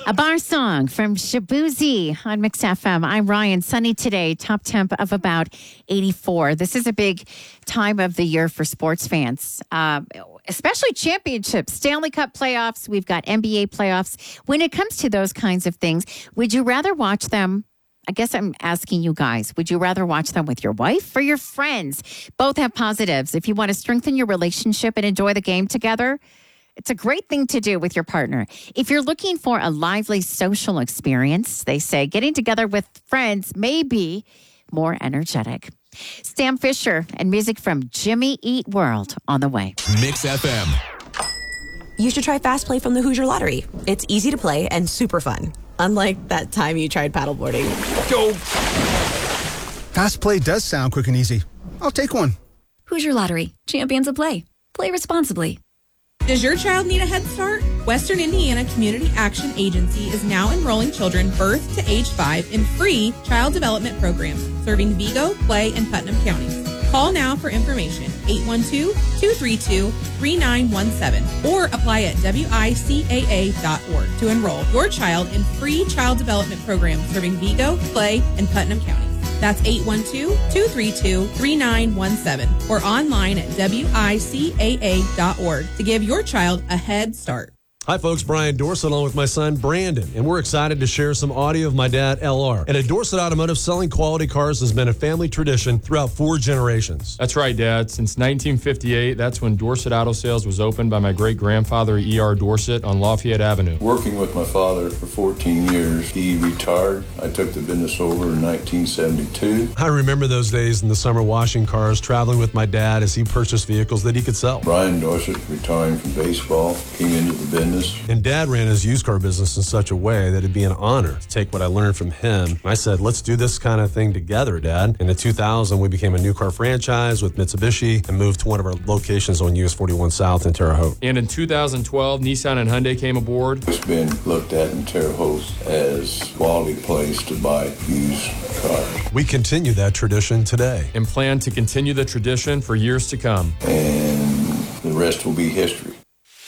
A bar song from Shabuzi on Mix FM. I'm Ryan. Sunny today, top temp of about 84. This is a big time of the year for sports fans, especially championships, Stanley Cup playoffs. We've got NBA playoffs. When it comes to those kinds of things, would you rather watch them? I guess I'm asking you guys, would you rather watch them with your wife or your friends? Both have positives. If you want to strengthen your relationship and enjoy the game together, it's a great thing to do with your partner. If you're looking for a lively social experience, they say getting together with friends may be more energetic. Sam Fisher and music from Jimmy Eat World on the way. Mix FM. You should try Fast Play from the Hoosier Lottery. It's easy to play and super fun. Unlike that time you tried paddleboarding. Go! Fast Play does sound quick and easy. I'll take one. Hoosier Lottery. Champions of play. Play responsibly. Does your child need a head start? Western Indiana Community Action Agency is now enrolling children birth to age 5 in free child development programs serving Vigo, Clay, and Putnam counties. Call now for information, 812-232-3917, or apply at wicaa.org to enroll your child in free child development programs serving Vigo, Clay, and Putnam counties. That's 812-232-3917 or online at wicaa.org to give your child a head start. Hi, folks. Brian Dorsett along with my son, Brandon, and we're excited to share some audio of my dad, LR. And at Dorsett Automotive, selling quality cars has been a family tradition throughout 4 generations. That's right, Dad. Since 1958, that's when Dorsett Auto Sales was opened by my great-grandfather, E.R. Dorsett, on Lafayette Avenue. Working with my father for 14 years, he retired. I took the business over in 1972. I remember those days in the summer washing cars, traveling with my dad as he purchased vehicles that he could sell. Brian Dorsett, retiring from baseball, came into the business. And Dad ran his used car business in such a way that it'd be an honor to take what I learned from him. I said, let's do this kind of thing together, Dad. And in 2000, we became a new car franchise with Mitsubishi and moved to one of our locations on US 41 South in Terre Haute. And in 2012, Nissan and Hyundai came aboard. It's been looked at in Terre Haute as a quality place to buy used cars. We continue that tradition today. And plan to continue the tradition for years to come. And the rest will be history.